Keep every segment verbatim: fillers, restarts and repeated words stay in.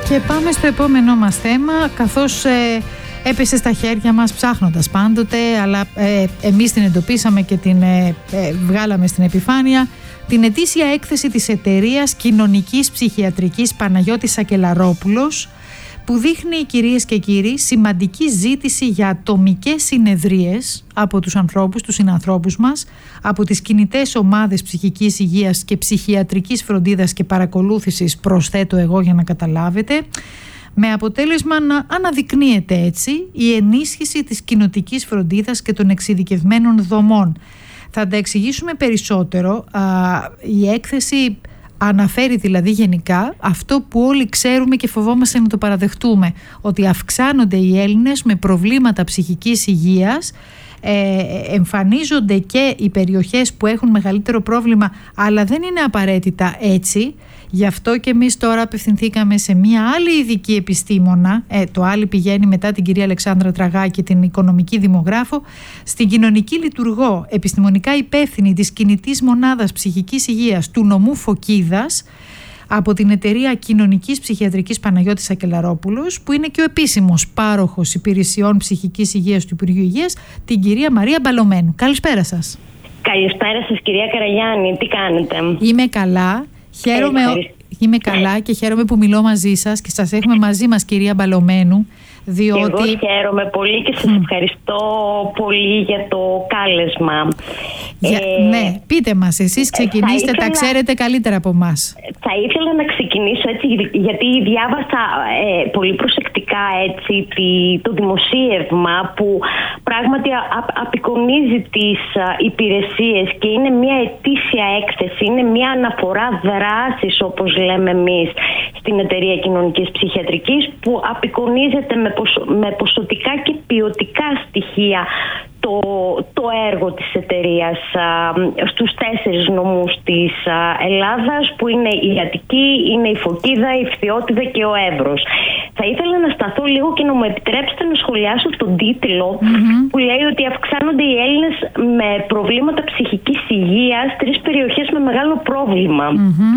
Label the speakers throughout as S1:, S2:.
S1: Και πάμε στο επόμενό μας θέμα, καθώς ε, έπεσε στα χέρια μας ψάχνοντας πάντοτε, αλλά ε, εμείς την εντοπίσαμε και την ε, ε, βγάλαμε στην επιφάνεια, την ετήσια έκθεση της εταιρείας κοινωνικής ψυχιατρικής Παναγιώτης Σακελαρόπουλος, που δείχνει, κυρίες και κύριοι, σημαντική ζήτηση για ατομικές συνεδρίες από τους ανθρώπους, τους συνανθρώπους μας, από τις κινητές ομάδες ψυχικής υγείας και ψυχιατρικής φροντίδας και παρακολούθησης, προσθέτω εγώ για να καταλάβετε, με αποτέλεσμα να αναδεικνύεται έτσι η ενίσχυση της κοινοτικής φροντίδας και των εξειδικευμένων δομών. Θα τα εξηγήσουμε περισσότερο. Α, η έκθεση αναφέρει δηλαδή γενικά αυτό που όλοι ξέρουμε και φοβόμαστε να το παραδεχτούμε, ότι αυξάνονται οι Έλληνες με προβλήματα ψυχικής υγείας, ε, εμφανίζονται και οι περιοχές που έχουν μεγαλύτερο πρόβλημα, αλλά δεν είναι απαραίτητα έτσι. Γι' αυτό και εμείς τώρα απευθυνθήκαμε σε μία άλλη ειδική επιστήμονα, ε, το άλλη πηγαίνει μετά την κυρία Αλεξάνδρα Τραγάκη, την οικονομική δημογράφο, στην κοινωνική λειτουργό, επιστημονικά υπεύθυνη της κινητής μονάδας ψυχικής υγείας του νομού Φωκίδας, από την εταιρεία κοινωνικής ψυχιατρικής Παναγιώτης Σακελαρόπουλος, που είναι και ο επίσημος πάροχος υπηρεσιών ψυχικής υγείας του Υπουργείου Υγείας, την κυρία Μαρία Μπαλωμένου. Καλησπέρα σας.
S2: Καλησπέρα σας, κυρία Καραγιάννη, τι κάνετε?
S1: Είμαι καλά. Χαίρομαι, είμαι καλά και χαίρομαι που μιλώ μαζί σας και σας έχουμε μαζί μας, κυρία Μπαλωμένου, διότι...
S2: Εγώ χαίρομαι πολύ και σας ευχαριστώ πολύ για το κάλεσμα.
S1: Για... Ε... Ναι, πείτε μας, εσείς ξεκινήστε, ήθελα... τα ξέρετε καλύτερα από εμάς.
S2: Θα ήθελα να ξεκινήσω έτσι, γιατί διάβασα ε, πολύ προσεκτικά έτσι, το δημοσίευμα που πράγματι α, απεικονίζει τις α, υπηρεσίες και είναι μια ετήσια έκθεση, είναι μια αναφορά δράσης, όπως λέμε εμείς, στην εταιρεία κοινωνικής ψυχιατρικής, που απεικονίζεται με, ποσο, με ποσοτικά και ποιοτικά στοιχεία Το, το έργο της εταιρείας α, στους τέσσερις νομούς της α, Ελλάδας, που είναι η Αττική, είναι η Φωκίδα, η Φθιώτιδα και ο Εύρος. Θα ήθελα να σταθώ λίγο και να μου επιτρέψετε να σχολιάσω τον τίτλο mm-hmm. που λέει ότι αυξάνονται οι Έλληνες με προβλήματα ψυχικής υγείας, τρεις περιοχές με μεγάλο πρόβλημα. Mm-hmm.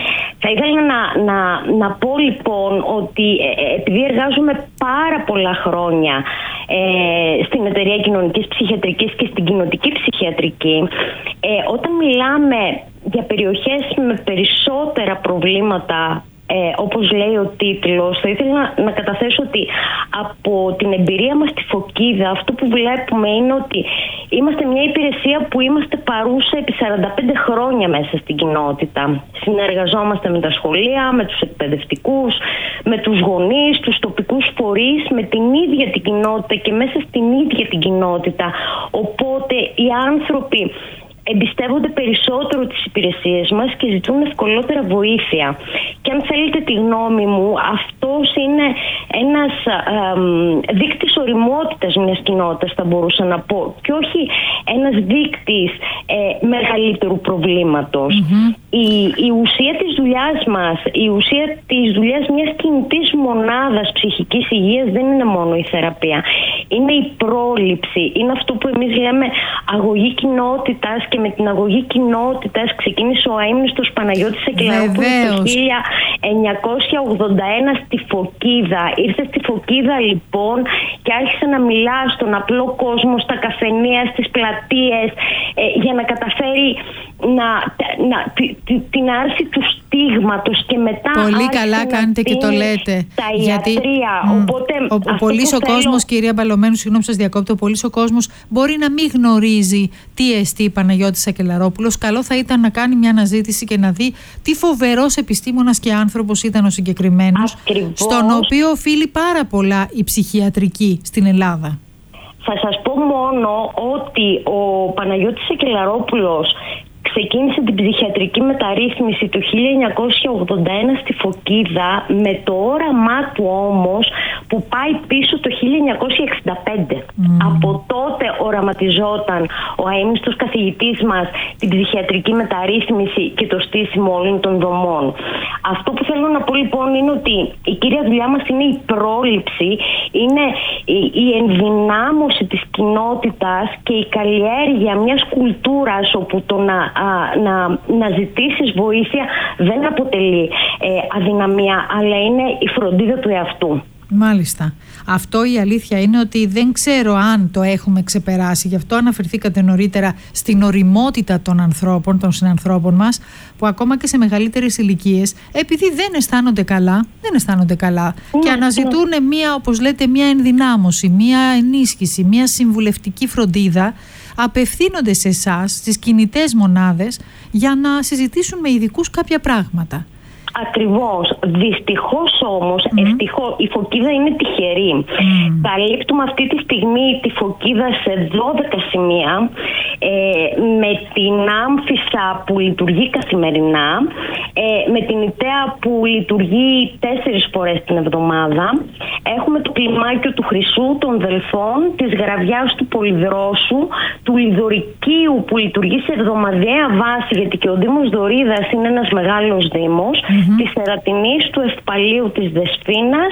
S2: Θα ήθελα να, να, να πω λοιπόν ότι ε, επειδή εργάζομαι πάρα πολλά χρόνια ε, στην εταιρεία κοινωνικής ψυχιατρικής και στην κοινοτική ψυχιατρική, ε, όταν μιλάμε για περιοχές με περισσότερα προβλήματα, Ε, όπως λέει ο τίτλος, θα ήθελα να, να καταθέσω ότι από την εμπειρία μας στη Φωκίδα αυτό που βλέπουμε είναι ότι είμαστε μια υπηρεσία που είμαστε παρούσα επί σαράντα πέντε χρόνια μέσα στην κοινότητα. Συνεργαζόμαστε με τα σχολεία, με τους εκπαιδευτικούς, με τους γονείς, τους τοπικούς φορείς, με την ίδια την κοινότητα και μέσα στην ίδια την κοινότητα. Οπότε οι άνθρωποι εμπιστεύονται περισσότερο τις υπηρεσίες μας και ζητούν ευκολότερα βοήθεια. Και αν θέλετε τη γνώμη μου, αυτός είναι ένας ε, δείκτης ωριμότητας μιας κοινότητας, θα μπορούσα να πω, και όχι ένας δείκτης ε, μεγαλύτερου προβλήματος. Mm-hmm. Η, η ουσία της δουλειάς μας, η ουσία της δουλειάς μιας κινητής μονάδας ψυχικής υγείας δεν είναι μόνο η θεραπεία. Είναι η πρόληψη, είναι αυτό που εμείς λέμε αγωγή κοινότητας, και με την αγωγή κοινότητας ξεκίνησε ο αείμνηστος Παναγιώτης Σακελαρόπουλος το χίλια εννιακόσια ογδόντα ένα στη Φωκίδα. Ήρθε στη Φωκίδα λοιπόν και άρχισε να μιλά στον απλό κόσμο, στα καφενεία, στις πλατείες, ε, για να καταφέρει να, να, τη, τη, την άρση του στίγματος, και μετά
S1: πολύ καλά κάνετε και το λέτε,
S2: τα
S1: γιατί
S2: ιατρία.
S1: μ,
S2: Οπότε,
S1: ο, ο πολύς ο θέλω... κόσμος, κυρία Μπαλωμένου, συγγνώμη σας διακόπτω, ο πολύς ο κόσμος μπορεί να μην γνωρίζει τι εστί Παναγιώτης Σακελαρόπουλος. Καλό θα ήταν να κάνει μια αναζήτηση και να δει τι φοβερός επιστήμονας και άνθρωπος ήταν ο συγκεκριμένος,
S2: Ακριβώς.
S1: στον οποίο οφείλει πάρα πολλά η ψυχιατρική στην Ελλάδα.
S2: Θα σας πω μόνο ότι ο Παναγιώτης Σακελαρόπουλος ξεκίνησε την ψυχιατρική μεταρρύθμιση το χίλια εννιακόσια ογδόντα ένα στη Φωκίδα, με το όραμά του όμως που πάει πίσω το χίλια εννιακόσια εξήντα πέντε. Mm. Από τότε οραματιζόταν ο αείμνηστος καθηγητής μας την ψυχιατρική μεταρρύθμιση και το στήσιμο όλων των δομών. Αυτό που θέλω να πω λοιπόν είναι ότι η κύρια δουλειά μας είναι η πρόληψη, είναι η ενδυνάμωση της κοινότητας και η καλλιέργεια μιας κουλτούρας όπου το να, α, να, να ζητήσεις βοήθεια δεν αποτελεί ε, αδυναμία, αλλά είναι η φροντίδα του εαυτού.
S1: Μάλιστα. Αυτό η αλήθεια είναι ότι δεν ξέρω αν το έχουμε ξεπεράσει. Γι' αυτό αναφερθήκατε νωρίτερα στην ωριμότητα των ανθρώπων, των συνανθρώπων μας, που ακόμα και σε μεγαλύτερες ηλικίες, επειδή δεν αισθάνονται καλά, δεν αισθάνονται καλά ναι, και αναζητούν ναι. μία, όπως λέτε, μία ενδυνάμωση, μία ενίσχυση, μία συμβουλευτική φροντίδα, απευθύνονται σε εσάς, στις κινητές μονάδες, για να συζητήσουν με ειδικούς κάποια πράγματα.
S2: Ακριβώς. Δυστυχώς όμως, mm. ευτυχώς, η Φωκίδα είναι τυχερή. Mm. Καλύπτουμε αυτή τη στιγμή τη Φωκίδα σε δώδεκα σημεία, ε, με την Άμφισσα που λειτουργεί καθημερινά, ε, με την Ιταία που λειτουργεί τέσσερις φορές την εβδομάδα. Έχουμε το κλιμάκιο του Χρυσού, των Δελφών, της Γραβιάς του Πολυδρόσου, του Λιδωρικίου που λειτουργεί σε εβδομαδιαία βάση, γιατί και ο Δήμος Δωρίδας είναι ένας μεγάλος δήμος, mm-hmm. της Σερατινής, του Ευπαλίου, της Δεσποίνας,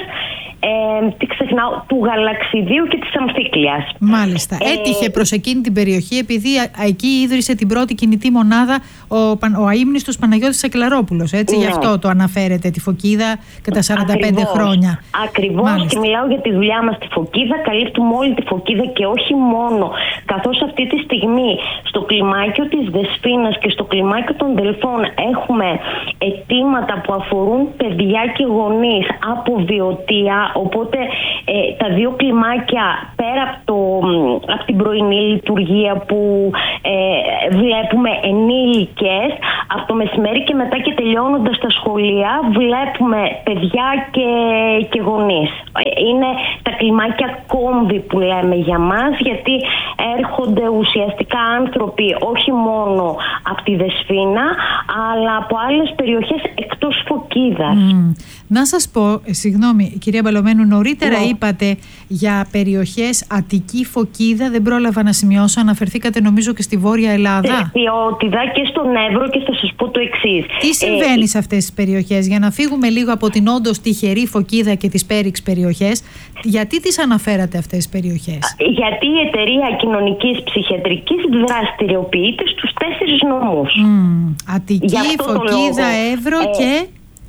S2: ε, τι ξεχνάω, του Γαλαξιδίου και της Αμφίκλειας.
S1: Μάλιστα. Ε, Έτυχε προς εκείνη την περιοχή, επειδή εκεί ίδρυσε την πρώτη κινητή μονάδα ο, ο αείμνηστος Παναγιώτης Σακλαρόπουλος. Έτσι, ναι. Γι' αυτό το αναφέρετε, τη Φωκίδα και τα σαράντα πέντε Ακριβώς. χρόνια.
S2: Ακριβώς. Μάλιστα. Και μιλάω για τη δουλειά μας στη Φωκίδα. Καλύπτουμε όλη τη Φωκίδα και όχι μόνο. Καθώς αυτή τη στιγμή στο κλιμάκιο της Δεσποίνας και στο κλιμάκιο των Δελφών έχουμε αιτήματα που αφορούν παιδιά και γονείς από βιωτεία. Οπότε ε, τα δύο κλιμάκια, πέρα από, το, από την πρωινή λειτουργία που ε, βλέπουμε ενήλικες, από το μεσημέρι και μετά και τελειώνοντας τα σχολεία βλέπουμε παιδιά και, και γονείς. Είναι τα κλιμάκια κόμβι που λέμε για μας, γιατί έρχονται ουσιαστικά άνθρωποι όχι μόνο από τη Δεσπίνα, αλλά από άλλες περιοχές εκτός Φωκίδας.
S1: Mm. Να σας πω, συγγνώμη κυρία Μπαλωμένου, νωρίτερα ναι. είπατε για περιοχές Αττική, Φωκίδα, δεν πρόλαβα να σημειώσω, αναφερθήκατε νομίζω και στη Βόρεια Ελλάδα.
S2: Ποιότητα και στον Εύρο, και θα σας πω το εξής.
S1: Τι συμβαίνει ε, σε αυτές τις περιοχές, για να φύγουμε λίγο από την όντως τυχερή Φωκίδα και τις πέριξ περιοχές, γιατί τις αναφέρατε αυτές τις περιοχές?
S2: Γιατί η Εταιρεία Κοινωνικής Ψυχιατρικής δραστηριοποιείται στους τέσσερις νομούς.
S1: Mm. Αττική, Φωκίδα, Εύρο ε, και...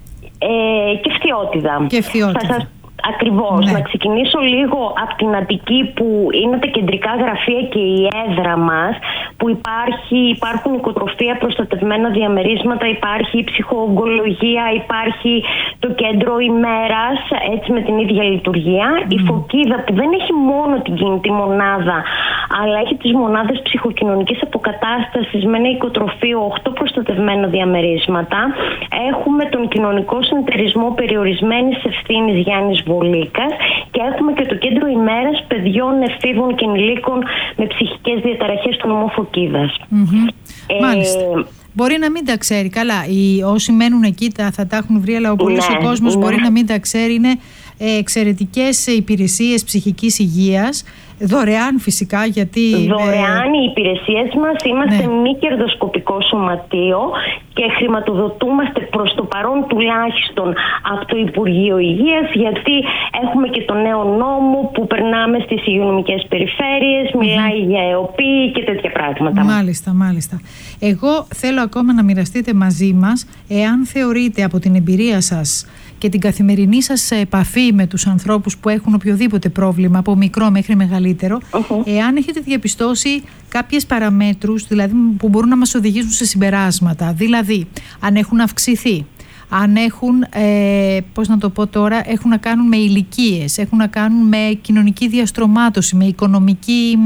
S2: Ε, και Φθιώτιδα.
S1: Και Φθιώτιδα.
S2: Θα σας Ακριβώς. Ναι. Να ξεκινήσω λίγο από την Αττική, που είναι τα κεντρικά γραφεία και η έδρα μας, που υπάρχει, υπάρχουν οικοτροφία, προστατευμένα διαμερίσματα, υπάρχει η ψυχοογκολογία, υπάρχει το κέντρο ημέρας, έτσι με την ίδια λειτουργία. Mm. Η Φωκίδα, που δεν έχει μόνο την κινητή μονάδα, αλλά έχει τις μονάδες ψυχοκοινωνικής αποκατάστασης με ένα οικοτροφείο, οκτώ προστατευμένα διαμερίσματα. Έχουμε τον κοινωνικό συνεταιρισμό περιορισμένης ευθύνης Γιάννης Βολίκας και έχουμε και το κέντρο ημέρας παιδιών, εφήβων και ενηλίκων με ψυχικές διαταραχές του νομού Φωκίδας.
S1: Mm-hmm. Ε, Μάλιστα. Μπορεί να μην τα ξέρει. Καλά, οι, όσοι μένουν εκεί τα, θα τα έχουν βρει, αλλά ο πολλής ναι, ο κόσμος ναι. μπορεί να μην τα ξέρει. Είναι ε, εξαιρετικές υπηρεσίες ψυχικής υγείας. Δωρεάν φυσικά, γιατί...
S2: Δωρεάν οι υπηρεσίες μας, είμαστε ναι. μη κερδοσκοπικό σωματείο και χρηματοδοτούμαστε προς το παρόν τουλάχιστον από το Υπουργείο Υγείας, γιατί έχουμε και το νέο νόμο που περνάμε στις υγειονομικές περιφέρειες, mm-hmm. μιλάει για ΕΟΠΗ και τέτοια πράγματα.
S1: Μάλιστα, μάλιστα. Εγώ θέλω ακόμα να μοιραστείτε μαζί μας, εάν θεωρείτε από την εμπειρία σας και την καθημερινή σας επαφή με τους ανθρώπους που έχουν οποιοδήποτε πρόβλημα, από μικρό μέχρι μεγαλύτερο, uh-huh. εάν έχετε διαπιστώσει κάποιες παραμέτρους, δηλαδή, που μπορούν να μας οδηγήσουν σε συμπεράσματα, δηλαδή αν έχουν αυξηθεί, αν έχουν, ε, πώς να το πω τώρα, έχουν να κάνουν με ηλικίες, έχουν να κάνουν με κοινωνική διαστρωμάτωση, με οικονομική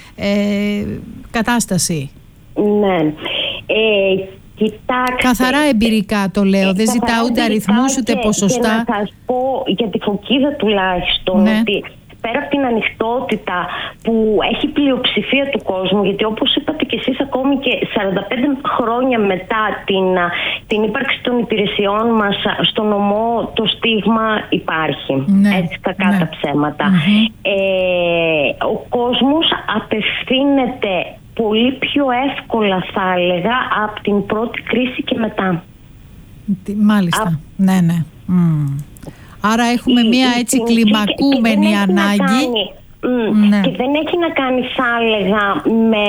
S1: ε, κατάσταση.
S2: Ναι. Ε, Κοιτάξτε,
S1: καθαρά εμπειρικά το λέω, δεν ζητάω ούτε αριθμούς ούτε ποσοστά.
S2: Και να σας πω για τη Φωκίδα τουλάχιστον, ναι. ότι πέρα από την ανοιχτότητα που έχει πλειοψηφία του κόσμου, γιατί όπως είπατε και εσείς, ακόμη και σαράντα πέντε χρόνια μετά την, την ύπαρξη των υπηρεσιών μας στο νομό, το στίγμα υπάρχει. Ναι, έτσι, κακά ναι. τα ψέματα. Mm-hmm. Ε, ο κόσμος απευθύνεται πολύ πιο εύκολα, θα έλεγα, από την πρώτη κρίση και μετά.
S1: Μάλιστα. Α... Ναι, ναι. Mm. Άρα έχουμε η, μία έτσι η, κλιμακούμενη και, και ανάγκη.
S2: Mm. Ναι. Και δεν έχει να κάνει, θα έλεγα, με,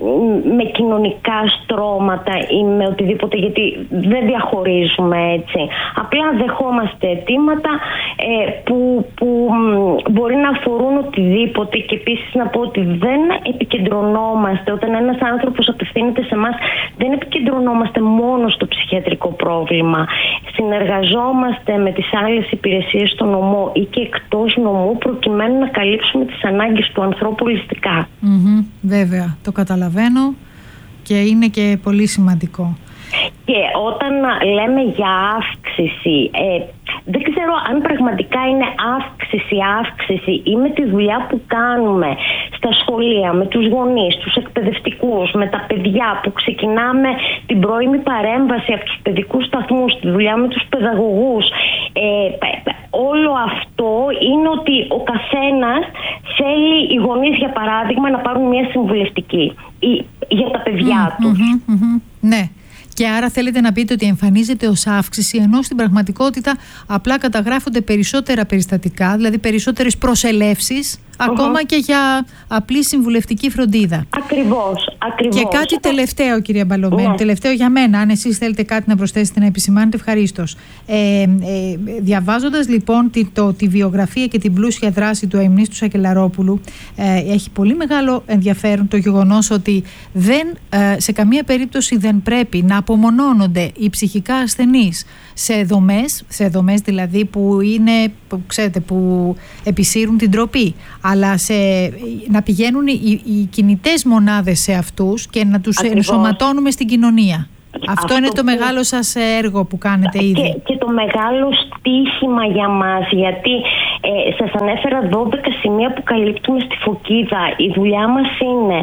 S2: με κοινωνικά στρώματα ή με οτιδήποτε, γιατί δεν διαχωρίζουμε έτσι. Απλά δεχόμαστε αιτήματα ε, που, που μπορεί να αφορούν οτιδήποτε. Και επίσης να πω ότι δεν επικεντρωνόμαστε, όταν ένας άνθρωπος απευθύνεται σε εμάς, δεν επικεντρωνόμαστε μόνο στο ψυχιατρικό πρόβλημα. Συνεργαζόμαστε με τις άλλες υπηρεσίες στο νομό ή και εκτός νομού, προκειμένου να καλύψουμε τις ανάγκες του ανθρώπου ολιστικά.
S1: Mm-hmm, βέβαια, το καταλαβαίνω και είναι και πολύ σημαντικό.
S2: Και όταν λέμε για αύξηση, ε, δεν ξέρω αν πραγματικά είναι αύξηση, αύξηση ή με τη δουλειά που κάνουμε στα σχολεία, με τους γονείς, τους εκπαιδευτικούς, με τα παιδιά που ξεκινάμε την πρώιμη παρέμβαση από τους παιδικούς σταθμούς, τη δουλειά με τους παιδαγωγούς. Ε, όλο αυτό είναι ότι ο καθένας θέλει οι γονείς, για παράδειγμα, να πάρουν μια συμβουλευτική για τα παιδιά mm, τους.
S1: Mm-hmm, mm-hmm, ναι. Και άρα θέλετε να πείτε ότι εμφανίζεται ως αύξηση, ενώ στην πραγματικότητα απλά καταγράφονται περισσότερα περιστατικά, δηλαδή περισσότερες προσελεύσεις, uh-huh. ακόμα και για απλή συμβουλευτική φροντίδα.
S2: Ακριβώς, ακριβώς.
S1: Και κάτι τελευταίο, κυρία Μπαλωμένη, ναι. τελευταίο για μένα, αν εσείς θέλετε κάτι να προσθέσετε, να επισημάνετε, ευχαρίστως. Ε, ε, διαβάζοντας λοιπόν τη, το, τη βιογραφία και την πλούσια δράση του αειμνήστου Σακελαρόπουλου, ε, έχει πολύ μεγάλο ενδιαφέρον το γεγονός ότι δεν, ε, σε καμία περίπτωση δεν πρέπει να απομονώνονται οι ψυχικά ασθενείς σε δομές, σε δομές δηλαδή που είναι, που, ξέρετε, που επισύρουν την ντροπή, αλλά σε, να πηγαίνουν οι, οι κινητές μονάδες σε αυτούς και να τους Ακριβώς. ενσωματώνουμε στην κοινωνία. Αυτό, Αυτό είναι το που... μεγάλο σας έργο που κάνετε ήδη.
S2: Και, και το μεγάλο στίχημα για μας, γιατί ε, σας ανέφερα δώδεκα σημεία που καλύπτουμε στη Φωκίδα. Η δουλειά μας είναι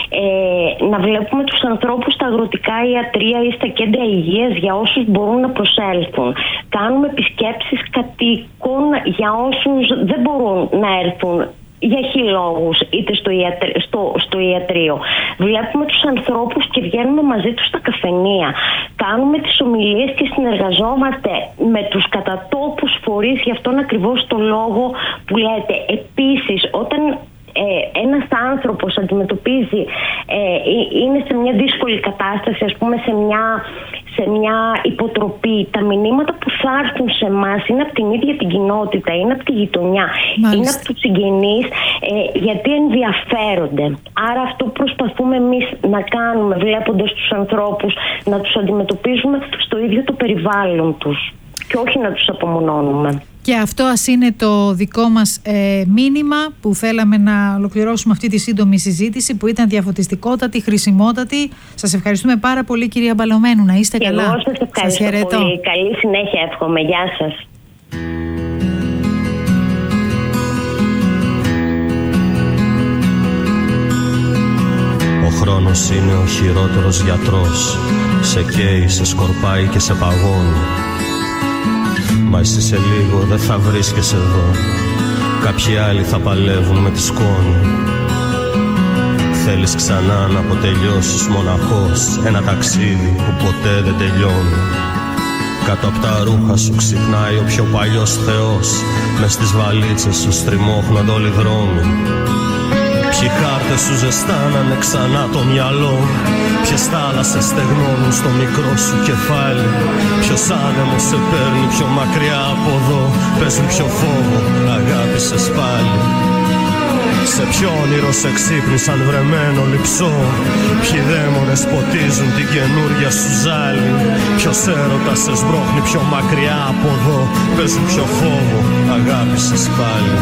S2: ε, να βλέπουμε τους ανθρώπους στα αγροτικά ιατρεία ή στα κέντρα υγείας για όσους μπορούν να προσέλθουν. Κάνουμε επισκέψεις κατοίκων για όσους δεν μπορούν να έρθουν για χι λόγους, είτε στο, ιατρ... στο, στο ιατρείο. Βλέπουμε τους ανθρώπους και βγαίνουμε μαζί τους στα καφενεία. Κάνουμε τις ομιλίες και συνεργαζόμαστε με τους κατατόπους φορείς, γι' αυτόν ακριβώς το λόγο που λέτε. Επίσης, όταν ε, ένας άνθρωπος αντιμετωπίζει, ε, είναι σε μια δύσκολη κατάσταση, ας πούμε σε μια, σε μια υποτροπή, τα μηνύματα που θα έρθουν σε εμάς είναι από την ίδια την κοινότητα, είναι από τη γειτονιά, Μάλιστα. είναι από τους συγγενείς, ε, γιατί ενδιαφέρονται. Άρα αυτό που προσπαθούμε εμείς να κάνουμε, βλέποντας τους ανθρώπους, να τους αντιμετωπίζουμε στο ίδιο το περιβάλλον τους και όχι να τους απομονώνουμε.
S1: Και αυτό ας είναι το δικό μας ε, μήνυμα που θέλαμε να ολοκληρώσουμε αυτή τη σύντομη συζήτηση, που ήταν διαφωτιστικότατη, χρησιμότατη. Σας ευχαριστούμε πάρα πολύ, κυρία Μπαλωμένου. Να είστε
S2: και
S1: καλά.
S2: Εγώ σας ευχαριστώ
S1: σας
S2: πολύ. Καλή συνέχεια εύχομαι. Γεια σας.
S3: Ο χρόνος είναι ο χειρότερος γιατρός. Σε καίει, σε σκορπάει και σε παγώνει. Μα εσύ σε λίγο δεν θα βρίσκεσαι εδώ. Κάποιοι άλλοι θα παλεύουν με τη σκόνη. Θέλεις ξανά να αποτελειώσεις μοναχός ένα ταξίδι που ποτέ δεν τελειώνει. Κάτω απ' τα ρούχα σου ξυπνάει ο πιο παλιός θεός. Μες στις βαλίτσες σου στριμώχνονται όλοι οι δρόμοι. Ποιοι χάρτες σου ζεστάνανε ξανά το μυαλό. Ποιες θάλασσες στεγνώνουν στο μικρό σου κεφάλι. Ποιος άνεμος σε παίρνει πιο μακριά από εδώ. Πες μου ποιο φόβο αγάπησες πάλι. Σε ποιο όνειρο σε ξύπνησαν βρεμένο λειψό. Ποιοι δαίμονες ποτίζουν την καινούρια σου ζάλη. Ποιος έρωτας σε σμπρώχνει πιο μακριά από εδώ. Πες μου ποιο φόβο αγάπησες πάλι.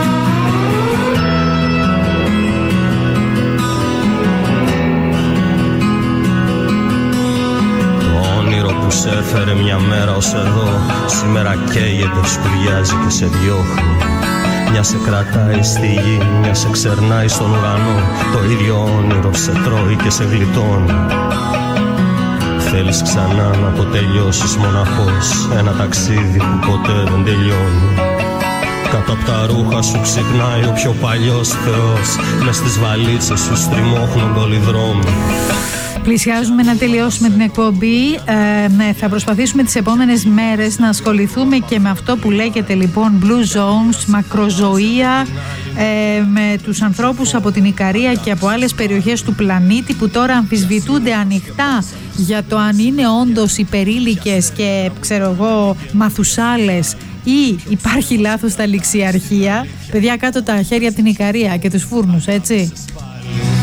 S3: Που σε έφερε μια μέρα ως εδώ, σήμερα καίγεται, σκουριάζει και σε διώχνει. Μια σε κρατάει στη γη, μια σε ξερνάει στον ουρανό. Το ίδιο όνειρο σε τρώει και σε γλιτώνει. Θέλεις ξανά να το τελειώσεις μοναχός, ένα ταξίδι που ποτέ δεν τελειώνει. Κάτω απ' τα ρούχα σου ξυπνάει ο πιο παλιός Θεός. Μες στις βαλίτσες σου στριμώχνονται όλοι οι δρόμοι.
S1: Πλησιάζουμε να τελειώσουμε την εκπομπή. Ε, ναι, θα προσπαθήσουμε τις επόμενες μέρες να ασχοληθούμε και με αυτό που λέγεται λοιπόν Blue Zones, μακροζωία, ε, με τους ανθρώπους από την Ικαρία και από άλλες περιοχές του πλανήτη που τώρα αμφισβητούνται ανοιχτά για το αν είναι όντως υπερήλικες και ξέρω εγώ μαθουσάλες ή υπάρχει λάθος στα ληξιαρχεία. Παιδιά, κάτω τα χέρια από την Ικαρία και τους φούρνους, έτσι.